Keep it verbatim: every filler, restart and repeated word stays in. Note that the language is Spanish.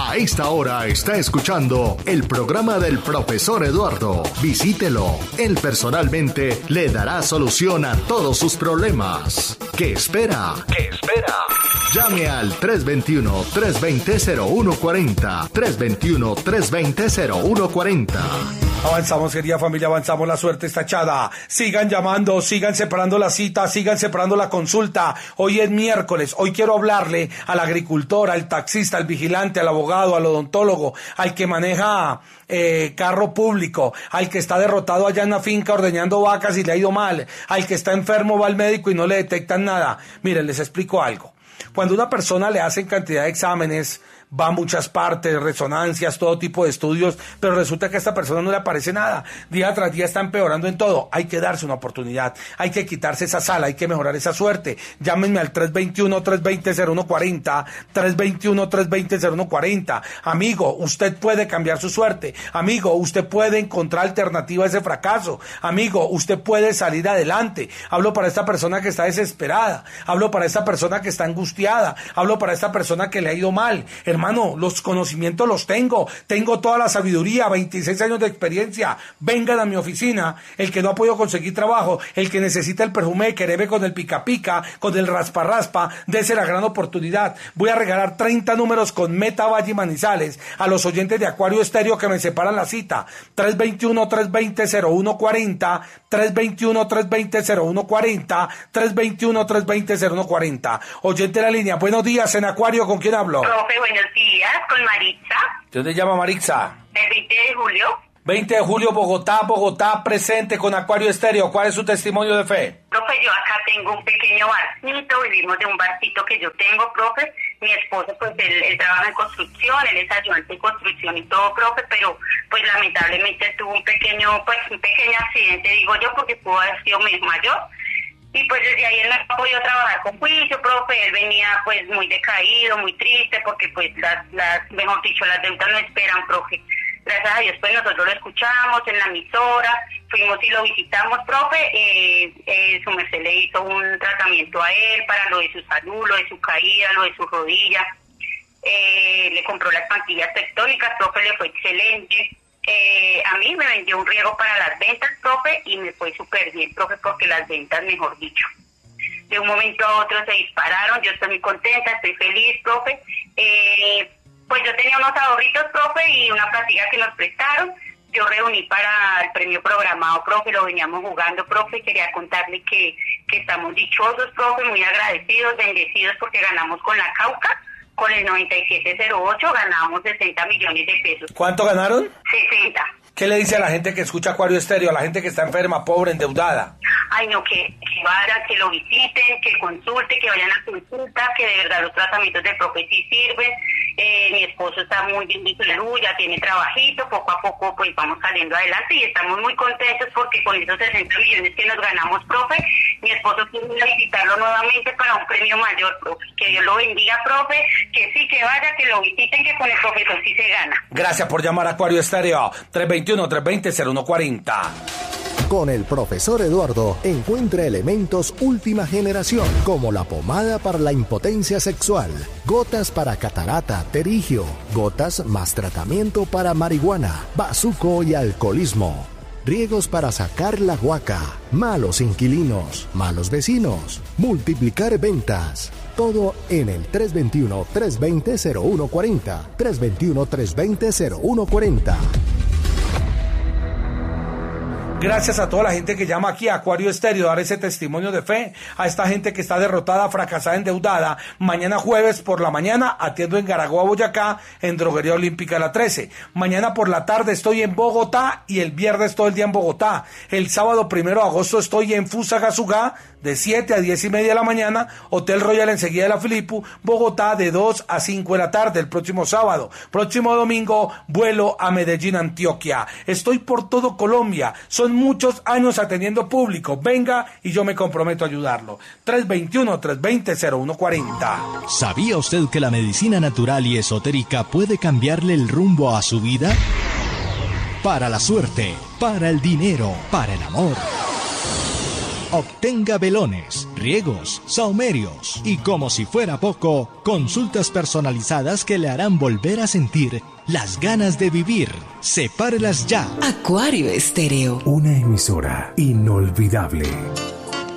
A esta hora está escuchando el programa del profesor Eduardo. Visítelo. Él personalmente le dará solución a todos sus problemas. ¿Qué espera? ¿Qué espera? Llame al tres dos uno, tres dos cero, cero uno cuatro cero. tres dos uno, tres dos cero, cero uno cuatro cero. Avanzamos, querida familia, avanzamos, la suerte está echada. Sigan llamando, sigan separando la cita, sigan separando la consulta. Hoy es miércoles, hoy quiero hablarle al agricultor, al taxista, al vigilante, al abogado, al odontólogo, al que maneja eh, carro público, al que está derrotado allá en la finca ordeñando vacas y le ha ido mal, al que está enfermo, va al médico y no le detectan nada. Miren, les explico algo. Cuando a una persona le hacen cantidad de exámenes, va a muchas partes, resonancias, todo tipo de estudios, pero resulta que a esta persona no le aparece nada. Día tras día está empeorando en todo. Hay que darse una oportunidad, hay que quitarse esa sala, hay que mejorar esa suerte. Llámenme al tres dos uno, tres dos cero, cero uno cuatro cero, tres dos uno, tres dos cero, cero uno cuatro cero. Amigo, usted puede cambiar su suerte. Amigo, usted puede encontrar alternativa a ese fracaso. Amigo, usted puede salir adelante. Hablo para esta persona que está desesperada. Hablo para esta persona que está angustiada. Hablo para esta persona que le ha ido mal. Hermano, los conocimientos los tengo, tengo toda la sabiduría, veintiséis años de experiencia. Vengan a mi oficina, el que no ha podido conseguir trabajo, el que necesita el perfume de Querebe con el pica pica, con el raspa raspa, dese la gran oportunidad. Voy a regalar treinta números con Meta Valle y Manizales a los oyentes de Acuario Estéreo que me separan la cita. tres dos uno, tres dos cero, cero uno cuatro cero, tres dos uno, tres dos cero, cero uno cuatro cero, tres dos uno, tres dos cero, cero uno cuatro cero. Oyente de la línea, buenos días en Acuario, ¿con quién hablo? Profe, buenos días, con Maritza. ¿De dónde llama Maritza? El veinte de julio. veinte de julio, Bogotá, Bogotá, presente con Acuario Estéreo. ¿Cuál es su testimonio de fe? Profe, yo acá tengo un pequeño barcito, vivimos de un barcito que yo tengo, profe. Mi esposo, pues, él, él trabaja en construcción, él es ayudante de construcción y todo, profe, pero, pues, lamentablemente tuvo un pequeño, pues, un pequeño accidente, digo yo, porque pudo haber sido mayor. Y pues desde ahí él no ha podido trabajar con juicio, profe. Él venía pues muy decaído, muy triste, porque pues las, las mejor dicho, las deudas no esperan, profe. Gracias a Dios pues nosotros lo escuchamos en la emisora, fuimos y lo visitamos, profe. Eh, eh, su merced le hizo un tratamiento a él para lo de su salud, lo de su caída, lo de su rodilla. Eh, le compró las plantillas tectónicas, profe, le fue excelente. Eh, a mí me vendió un riego para las ventas, profe, y me fue súper bien, profe, porque las ventas, mejor dicho, de un momento a otro se dispararon. Yo estoy muy contenta, estoy feliz, profe. Eh, pues yo tenía unos ahorritos, profe, y una platilla que nos prestaron. Yo reuní para el premio programado, profe, lo veníamos jugando, profe, y quería contarle que, que estamos dichosos, profe, muy agradecidos, bendecidos, porque ganamos con la Cauca. Con el noventa y siete cero ocho ganamos sesenta millones de pesos. ¿Cuánto ganaron? sesenta. ¿Qué le dice a la gente que escucha Acuario Estéreo, a la gente que está enferma, pobre, endeudada? Ay, no, que, que vayan, que lo visiten, que consulte, que vayan a consulta, que de verdad los tratamientos del profe sí sirven. Eh, mi esposo está muy bien de salud, ya tiene trabajito, poco a poco pues vamos saliendo adelante y estamos muy contentos porque con esos sesenta millones que nos ganamos, profe, mi esposo quiere ir a visitarlo nuevamente para un premio mayor, profe. Que Dios lo bendiga, profe, que sí, que vaya, que lo visiten, que con el profesor sí se gana. Gracias por llamar a Acuario Estéreo, tres dos uno, tres dos cero, cero uno cuatro cero. Con el profesor Eduardo encuentra elementos última generación como la pomada para la impotencia sexual, gotas para catarata, terigio, gotas más tratamiento para marihuana, bazuco y alcoholismo, riegos para sacar la guaca, malos inquilinos, malos vecinos, multiplicar ventas. Todo en el tres dos uno, tres dos cero, cero uno cuatro cero, tres dos uno, tres dos cero, cero uno cuatro cero. Gracias a toda la gente que llama aquí a Acuario Estéreo a dar ese testimonio de fe, a esta gente que está derrotada, fracasada, endeudada. Mañana jueves por la mañana atiendo en Garagoa, Boyacá, en Droguería Olímpica La trece. Mañana por la tarde estoy en Bogotá y el viernes todo el día en Bogotá. El sábado primero de agosto estoy en Fusagasugá de siete a diez y media de la mañana, Hotel Royal enseguida de la Filipu, Bogotá de dos a cinco de la tarde el próximo sábado. Próximo domingo vuelo a Medellín, Antioquia. Estoy por todo Colombia. Son muchos años atendiendo público. Venga y yo me comprometo a ayudarlo. tres dos uno, tres dos cero, cero uno cuatro cero. ¿Sabía usted que la medicina natural y esotérica puede cambiarle el rumbo a su vida? Para la suerte, para el dinero, para el amor. Obtenga velones, riegos, sahumerios y, como si fuera poco, consultas personalizadas que le harán volver a sentir las ganas de vivir. Sepárelas ya. Acuario Estéreo. Una emisora inolvidable.